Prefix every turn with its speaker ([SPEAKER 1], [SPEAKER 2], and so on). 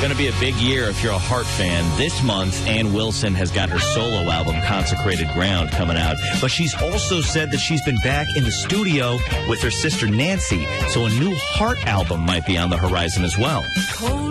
[SPEAKER 1] Going to be a big year if you're a Heart fan. This month, Ann Wilson has got her solo album, Consecrated Ground, coming out. But she's also said that she's been back in the studio with her sister Nancy. So a new Heart album might be on the horizon as well.